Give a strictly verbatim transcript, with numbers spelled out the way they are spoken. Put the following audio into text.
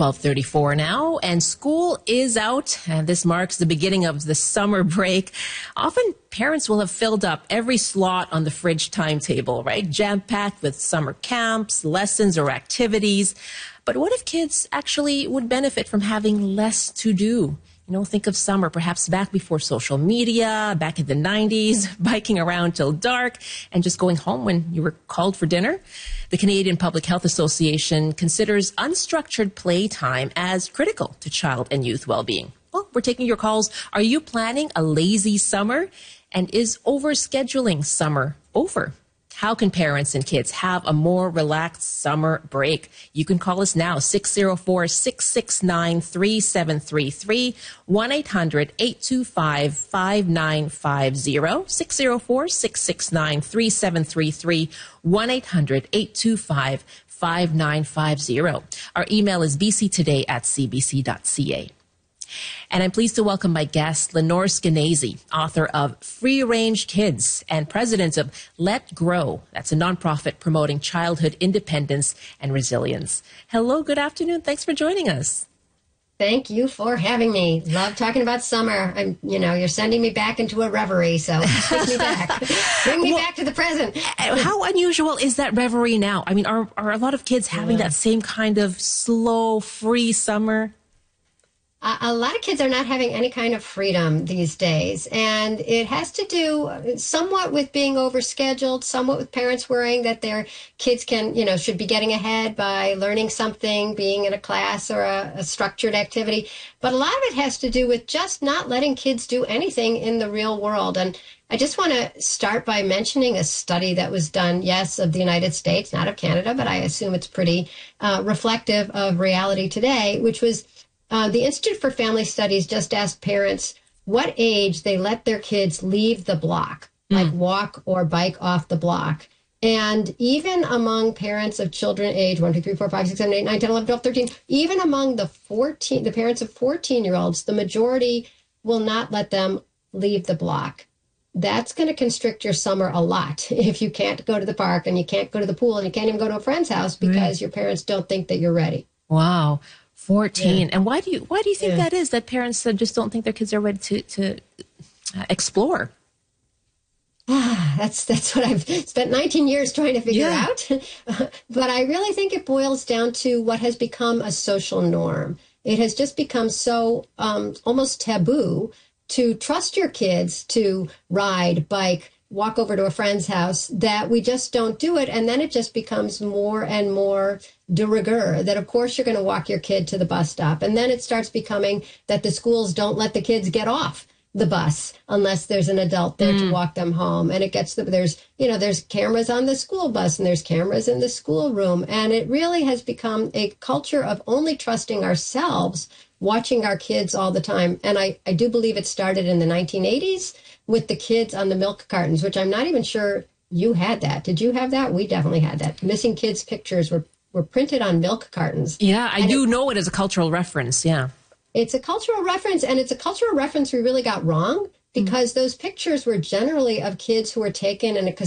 twelve thirty-four now, and school is out, and this marks the beginning of the summer break. Often parents will have filled up every slot on the fridge timetable, right? Jam-packed with summer camps, lessons, or activities. But what if kids actually would benefit from having less to do? You know, think of summer, perhaps back before social media, back in the nineties, biking around till dark and just going home when you were called for dinner. The Canadian Public Health Association considers unstructured playtime as critical to child and youth well-being. Well, we're taking your calls. Are you planning a lazy summer? And is overscheduling summer over? How can parents and kids have a more relaxed summer break? You can call us now, six oh four, six six nine, three seven three three, one eight hundred, eight two five, five nine five zero, six oh four, six six nine, three seven three three, one eight hundred, eight two five, five nine five zero. Our email is b c today at c b c dot c a. And I'm pleased to welcome my guest, Lenore Skenazy, author of Free Range Kids and president of Let Grow. That's a nonprofit promoting childhood independence and resilience. Hello, good afternoon. Thanks for joining us. Thank you for having me. Love talking about summer. I'm, you know, you're sending me back into a reverie, so take me back. Bring me well, back to the present. How unusual is that reverie now? I mean, are, are a lot of kids having yeah. that same kind of slow, free summer? A lot of kids are not having any kind of freedom these days, and it has to do somewhat with being overscheduled, somewhat with parents worrying that their kids can, you know, should be getting ahead by learning something, being in a class or a, a structured activity. But a lot of it has to do with just not letting kids do anything in the real world. And I just want to start by mentioning a study that was done, yes, of the United States, not of Canada, but I assume it's pretty uh, reflective of reality today, which was Uh, the Institute for Family Studies just asked parents what age they let their kids leave the block, mm. like walk or bike off the block. And even among parents of children age one, two, three, four, five, six, seven, eight, nine, ten, eleven, twelve, thirteen, even among the fourteen, the parents of fourteen-year-olds, the majority will not let them leave the block. That's going to constrict your summer a lot if you can't go to the park and you can't go to the pool and you can't even go to a friend's house because right. your parents don't think that you're ready. Wow. fourteen. Yeah. And why do you why do you think yeah. that is, that parents uh, just don't think their kids are ready to, to uh, explore? Ah, that's that's what I've spent nineteen years trying to figure yeah. out. But I really think it boils down to what has become a social norm. It has just become so um, almost taboo to trust your kids to ride, bike, walk over to a friend's house, that we just don't do it. And then it just becomes more and more de rigueur that, of course, you're going to walk your kid to the bus stop. And then it starts becoming that the schools don't let the kids get off the bus unless there's an adult there mm. to walk them home. And it gets the, there's, you know, there's cameras on the school bus and there's cameras in the schoolroom. And it really has become a culture of only trusting ourselves, watching our kids all the time. And I, I do believe it started in the nineteen eighties with the kids on the milk cartons, which I'm not even sure you had that. Did you have that? We definitely had that. Missing kids pictures were, were printed on milk cartons. Yeah, I and do it, know it as a cultural reference, yeah. It's a cultural reference, and it's a cultural reference we really got wrong because mm. those pictures were generally of kids who were taken in a